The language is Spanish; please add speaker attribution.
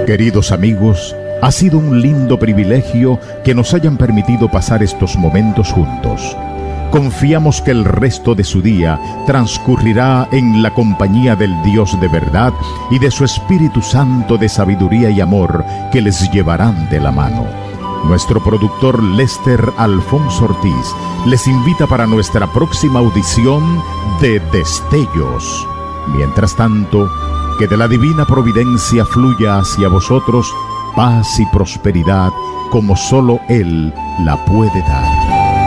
Speaker 1: Queridos amigos, ha sido un lindo privilegio que nos hayan permitido pasar estos momentos juntos. Confiamos que el resto de su día transcurrirá en la compañía del Dios de verdad y de su Espíritu Santo de sabiduría y amor que les llevarán de la mano. Nuestro productor Lester Alfonso Ortiz les invita para nuestra próxima audición de Destellos. Mientras tanto, que de la divina providencia fluya hacia vosotros paz y prosperidad como solo Él la puede dar.